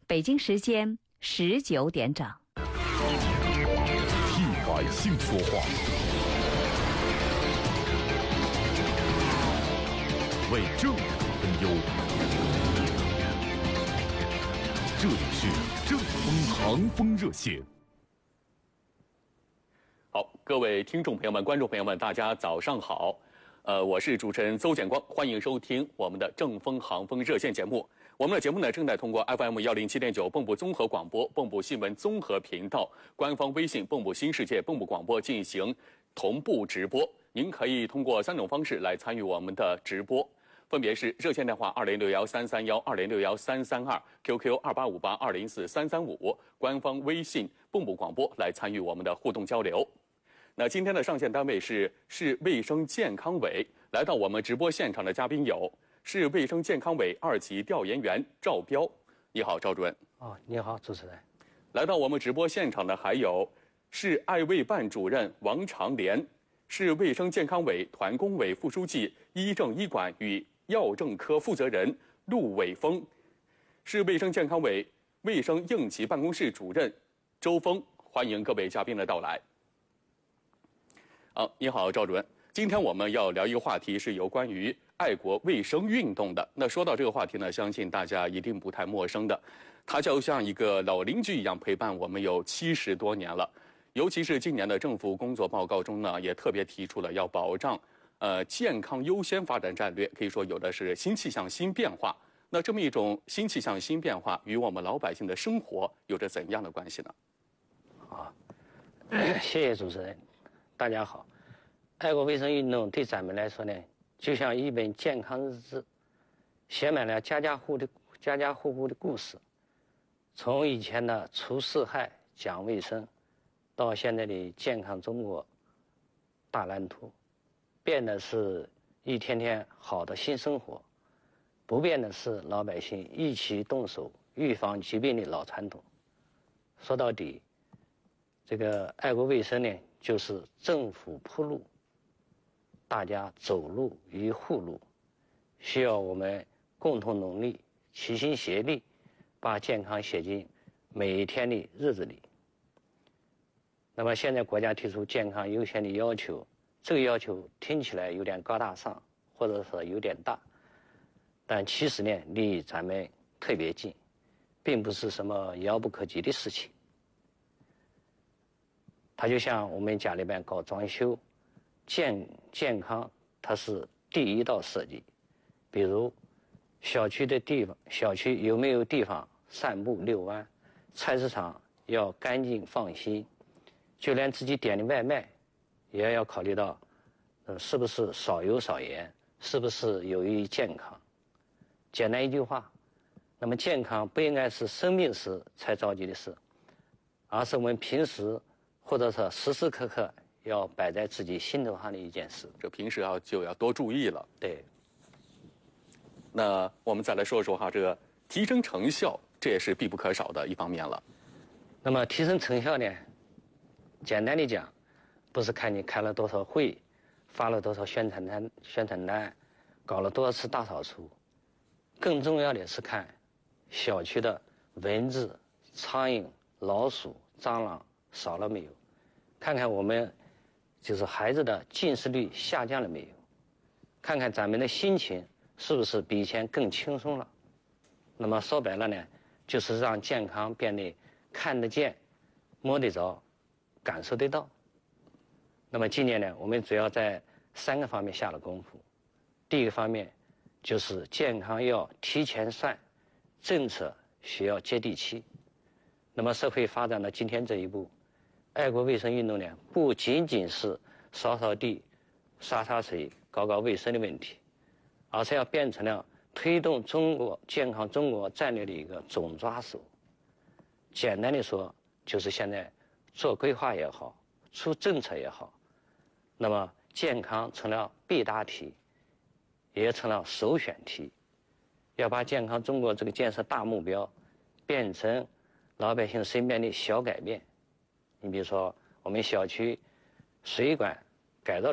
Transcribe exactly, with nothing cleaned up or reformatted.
北京时间十九点整。 替百姓说话，为政府分忧。这里是正风航风热线。 好，各位听众朋友们、观众朋友们，大家早上好。呃，我是主持人邹建光，欢迎收听我们的正风航风热线节目。我们的节目呢，正在通过 F M 幺零七点九蚌埠综合广播、蚌埠新闻综合频道、官方微信蚌埠新世界、蚌埠广播进行同步直播。您可以通过三种方式来参与我们的直播，分别是热线电话二零六幺三三幺二零六幺三三二 ，Q Q 二八五八二零四三三五，官方微信蚌埠广播来参与我们的互动交流。那今天的上线单位是市卫生健康委，来到我们直播现场的嘉宾有市卫生健康委二级调研员赵彪，你好，赵主任。 哦，你好，主持人。 来到我们直播现场的还有市爱卫办主任王长莲，市卫生健康委团工委副书记、医政医管与药政科负责人陆伟峰，市卫生健康委卫生应急办公室主任周峰，欢迎各位嘉宾的到来。好，你好，赵主任。今天我们要聊一个话题，是有关于爱国卫生运动的。那说到这个话题呢，相信大家一定不太陌生的，它就像一个老邻居一样陪伴我们有七十多年了。尤其是今年的政府工作报告中呢，也特别提出了要保障呃健康优先发展战略，可以说有的是新气象、新变化。那这么一种新气象、新变化，与我们老百姓的生活有着怎样的关系呢？ 好，谢谢主持人。大家好，爱国卫生运动对咱们来说呢，就像一本健康日志，写满了家家户的家家户户的故事。从以前的除四害、讲卫生，到现在的健康中国大蓝图，变的是一天天好的新生活，不变的是老百姓一起动手预防疾病的老传统。说到底，这个爱国卫生呢，就是政府铺路，大家走路与护路，需要我们共同努力，齐心协力，把健康写进每一天的日子里。那么现在国家提出健康优先的要求，这个要求听起来有点高大上，或者说有点大，但其实呢，离咱们特别近，并不是什么遥不可及的事情。它就像我们家里边搞装修，健健康它是第一道设计。比如小区的地方，小区有没有地方散步遛弯，菜市场要干净放心，就连自己点的外卖也要考虑到呃是不是少油少盐，是不是有益于健康。简单一句话，那么健康不应该是生病时才着急的事，而是我们平时或者说时时刻刻要摆在自己心头上的一件事。 这平时要就要多注意了。 对。 那我们再来说说哈，这个提升成效，这也是必不可少的一方面了。 那么提升成效呢，简单的讲，不是看你开了多少会，发了多少宣传单、宣传单，搞了多少次大扫除，更重要的是看小区的蚊子、苍蝇、老鼠、蟑螂少了没有，看看我们就是孩子的近视率下降了没有，看看咱们的心情是不是比以前更轻松了。那么说白了呢，就是让健康变得看得见、摸得着、感受得到。那么今年呢，我们主要在三个方面下了功夫。第一个方面就是健康要提前算，政策需要接地气。那么社会发展到今天这一步，爱国卫生运动呢，不仅仅是扫扫地、洒洒水、搞搞卫生的问题，而是要变成了推动中国健康中国战略的一个总抓手。简单的说，就是现在做规划也好，出政策也好，那么健康成了必答题，也成了首选题。要把健康中国这个建设大目标变成老百姓身边的小改变。你比如说，我们小区水管改造